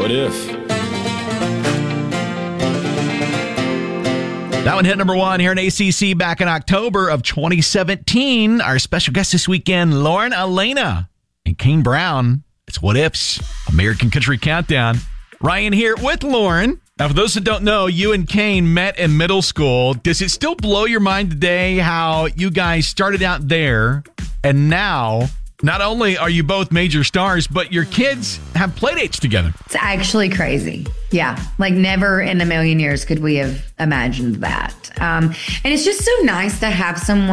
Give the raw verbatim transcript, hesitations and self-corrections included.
What If? That one hit number one here in A C C back in October of twenty seventeen. Our special guest this weekend, Lauren Alaina and Kane Brown. It's What If's American Country Countdown. Ryan here with Lauren. Now, for those that don't know, you and Kane met in middle school. Does it still blow your mind today how you guys started out there and now not only are you both major stars, but your kids have playdates together? It's actually crazy. Yeah. Like never in a million years could we have imagined that. Um, and it's just so nice to have someone